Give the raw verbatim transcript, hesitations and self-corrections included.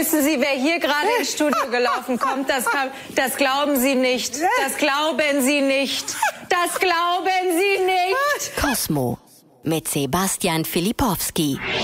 Wissen Sie, wer hier gerade ins Studio gelaufen kommt? Das, kann, das glauben Sie nicht. Das glauben Sie nicht. Das glauben Sie nicht. Cosmo mit Sebastian Filipowski.